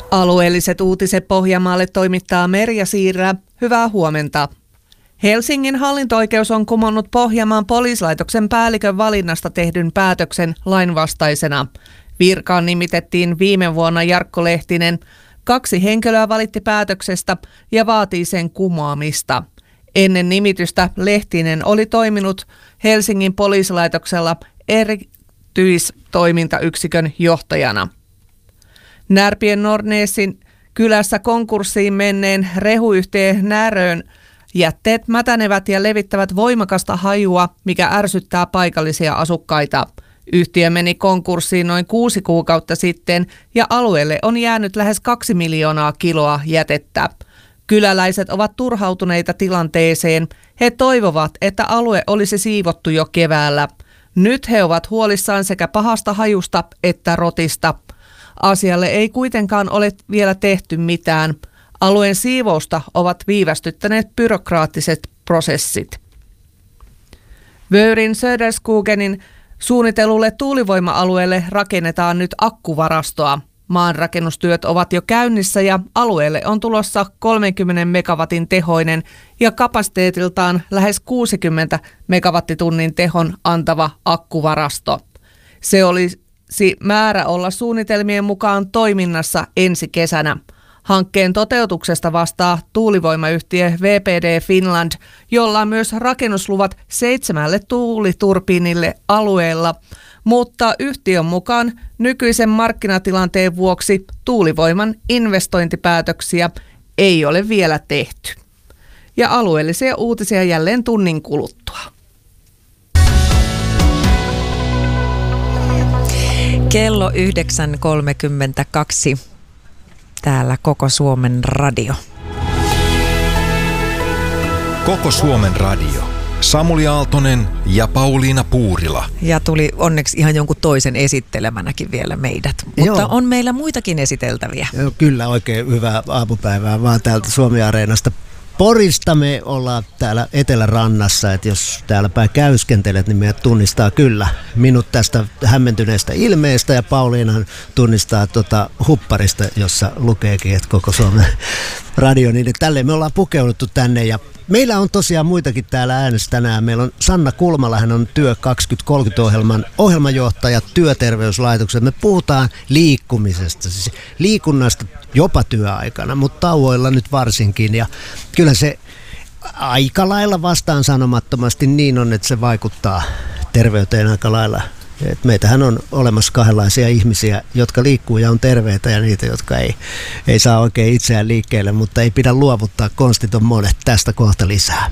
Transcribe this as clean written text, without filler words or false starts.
Alueelliset uutiset Pohjanmaalle toimittaa Merja Siirrä. Hyvää huomenta. Helsingin hallinto-oikeus on kumonnut Pohjanmaan poliisilaitoksen päällikön valinnasta tehdyn päätöksen lainvastaisena. Virkaan nimitettiin viime vuonna Jarkko Lehtinen. 2 henkilöä valitti päätöksestä ja vaatii sen kumoamista. Ennen nimitystä Lehtinen oli toiminut Helsingin poliisilaitoksella erityistoimintayksikön johtajana. Närpien Nornesin kylässä konkurssiin menneen rehuyhtiö Närön jätteet mätänevät ja levittävät voimakasta hajua, mikä ärsyttää paikallisia asukkaita. Yhtiö meni konkurssiin noin 6 kuukautta sitten ja alueelle on jäänyt lähes 2 miljoonaa kiloa jätettä. Kyläläiset ovat turhautuneita tilanteeseen. He toivovat, että alue olisi siivottu jo keväällä. Nyt he ovat huolissaan sekä pahasta hajusta että rotista. Asialle ei kuitenkaan ole vielä tehty mitään. Alueen siivousta ovat viivästyttäneet byrokraattiset prosessit. Vörin Söderskogenin suunnitelulle tuulivoima-alueelle rakennetaan nyt akkuvarastoa. Maanrakennustyöt ovat jo käynnissä ja alueelle on tulossa 30 megawatin tehoinen ja kapasiteetiltaan lähes 60 megawattitunnin tehon antava akkuvarasto. Se olisi määrä olla suunnitelmien mukaan toiminnassa ensi kesänä. Hankkeen toteutuksesta vastaa tuulivoimayhtiö VPD Finland, jolla on myös rakennusluvat 7 tuuliturbiinille alueella, mutta yhtiön mukaan nykyisen markkinatilanteen vuoksi tuulivoiman investointipäätöksiä ei ole vielä tehty. Ja alueellisia uutisia jälleen tunnin kuluttua. Kello 9.32. Täällä Koko Suomen radio. Koko Suomen radio. Samuli Aaltonen ja Pauliina Puurila. Ja tuli onneksi ihan jonkun toisen esittelemänäkin vielä meidät. Mutta on meillä muitakin esiteltäviä. Joo, kyllä, oikein hyvää aamupäivää vaan täältä Suomi-areenasta. Porista me ollaan täällä Etelärannassa, että jos täällä päin käyskentelet, niin meidät tunnistaa kyllä minut tästä hämmentyneestä ilmeestä ja Pauliinahan tunnistaa hupparista, jossa lukeekin, että Koko Suomen radio, niin tälleen me ollaan pukeuduttu tänne ja meillä on tosiaan muitakin täällä äänessä tänään. Meillä on Sanna Kulmala, hän on Työ 2030-ohjelman ohjelmajohtaja Työterveyslaitoksessa. Me puhutaan liikkumisesta, siis liikunnasta jopa työaikana, mutta tauoilla nyt varsinkin. Ja kyllä se aika lailla vastaan sanomattomasti niin on, että se vaikuttaa terveyteen aika lailla. Et meitähän on olemassa kahdenlaisia ihmisiä, jotka liikkuu ja on terveitä ja niitä, jotka ei saa oikein itseään liikkeelle, mutta ei pidä luovuttaa, konstit on monet. Tästä kohta lisää.